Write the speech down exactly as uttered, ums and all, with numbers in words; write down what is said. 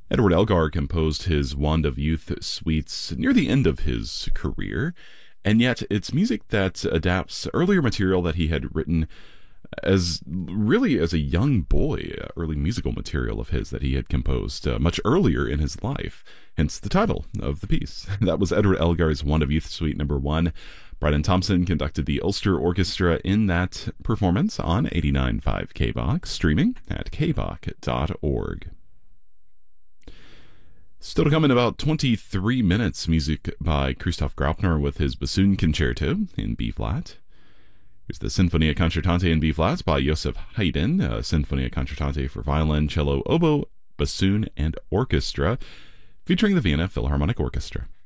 Edward Elgar composed his Wand of Youth suites near the end of his career, and yet it's music that adapts earlier material that he had written as really as a young boy, early musical material of his that he had composed uh, much earlier in his life, hence the title of the piece. That was Edward Elgar's Wand of Youth Suite number one. Bryden Thompson conducted the Ulster Orchestra in that performance on eighty-nine point five K B O C, streaming at k b o c dot org. Still to come in about twenty-three minutes, music by Christoph Graupner with his Bassoon Concerto in B-flat. Here's the Sinfonia Concertante in B-flat by Joseph Haydn, a Sinfonia Concertante for violin, cello, oboe, bassoon, and orchestra, featuring the Vienna Philharmonic Orchestra.